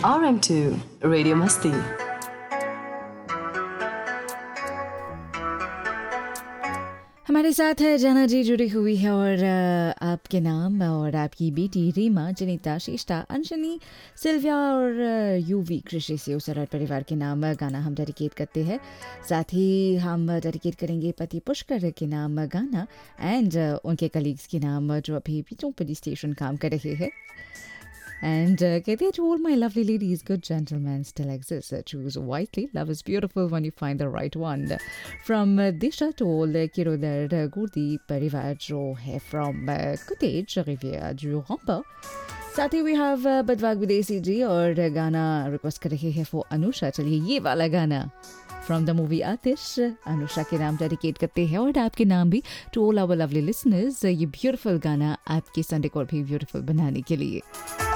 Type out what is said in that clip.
RM2 radio मस्ती। हमारे साथ है जाना जी जुड़ी हुई है और आपके नाम और आपकी बेटी रीमा, जनिता, शिष्टा, अंशनी, सिल्विया और यूवी कृषि से उसराट परिवार के नाम गाना हम डेडिकेट करते हैं। साथ ही हम डेडिकेट करेंगे पति पुष्कर के नाम गाना एंड उनके कलीग्स के नाम जो अभी पीटों पुलिस स्टेशन काम कर रहे हैं। And कहते हैं, to all my lovely ladies, good gentlemen still exist. Choose wisely. Love is beautiful when you find the right one. From Disha to all Kirodar Gurdi परिवार जो है from Cottage Rivière du Rempart. साथ ही we have बदवाग विदेशी जी और गाना request कर रहे हैं for अनुषा। चलिए ये वाला गाना फ्रॉम द मूवी आतिश अनुषा के नाम डेडिकेट करते हैं और आपके नाम भी to all our lovely listeners. ये ब्यूटीफुल गाना आपके संडे को भी ब्यूटीफुल बनाने के लिए।